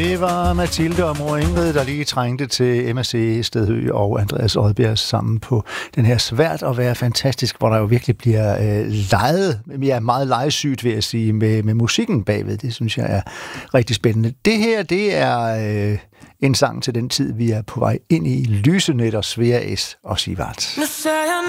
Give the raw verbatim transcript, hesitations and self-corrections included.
Det var Mathilde og mor Ingrid, der lige trængte til M S C Stedhøj og Andreas Odbjerg sammen på den her Svært at være fantastisk, hvor der jo virkelig bliver øh, leget, ja, meget legesygt vil jeg sige, med, med musikken bagved. Det synes jeg er rigtig spændende. Det her, det er øh, en sang til den tid, vi er på vej ind i. Lysenet og Svea S. og Sivart.